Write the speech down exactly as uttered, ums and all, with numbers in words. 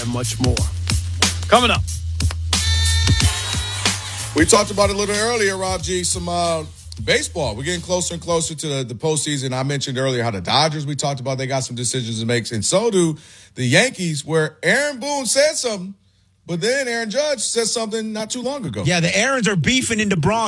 and much more. Coming up. We talked about it a little earlier, Rob G, some uh, baseball. We're getting closer and closer to the, the postseason. I mentioned earlier how the Dodgers, we talked about, they got some decisions to make, and so do the Yankees, where Aaron Boone said something, but then Aaron Judge said something not too long ago. Yeah, the Aarons are beefing in the Bronx.